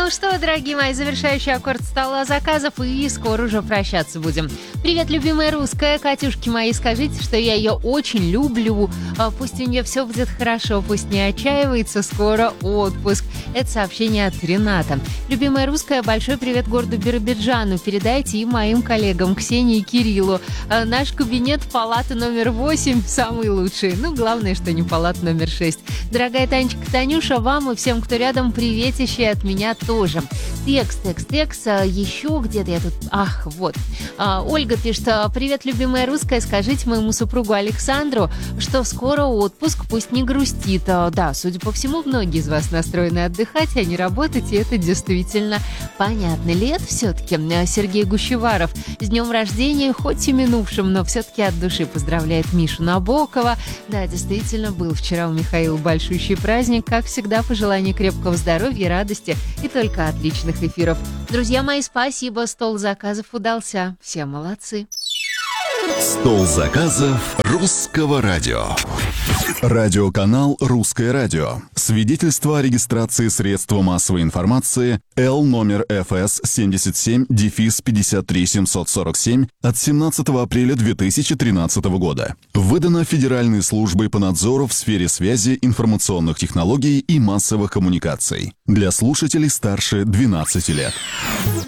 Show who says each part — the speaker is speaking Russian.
Speaker 1: Ну что, дорогие мои, завершающий аккорд стола заказов, и скоро уже прощаться будем. Привет, любимая русская, Катюшки мои, скажите, что я ее очень люблю. Пусть у нее все будет хорошо, пусть не отчаивается, скоро отпуск. Это сообщение от Рената. Любимая русская, большой привет городу Биробиджану. Передайте и моим коллегам Ксении и Кириллу. Наш кабинет палаты номер 8 самый лучший. Ну, главное, что не палата номер 6. Дорогая Танечка, Танюша, вам и всем, кто рядом, приветище от меня тоже. Текст. Еще где-то я тут... Ах, вот. Ольга пишет: привет, любимая русская, скажите моему супругу Александру, что скоро отпуск, пусть не грустит. Да, судя по всему, многие из вас настроены отдыхать, а не работать, и это действительно понятно. Лет все-таки. Сергей Гущеваров с днем рождения, хоть и минувшим, но все-таки от души поздравляет Мишу Набокова. Да, действительно, был вчера у Михаила большущий праздник. Как всегда, пожелание крепкого здоровья, радости и только отличных эфиров. Друзья мои, спасибо, стол заказов удался. Все молодцы.
Speaker 2: Стол заказов русского радио. Радиоканал «Русское радио». Свидетельство о регистрации средства массовой информации Л номер ФС 77-53747 от 17 апреля 2013 года. Выдано Федеральной службой по надзору в сфере связи, информационных технологий и массовых коммуникаций. Для слушателей старше 12 лет.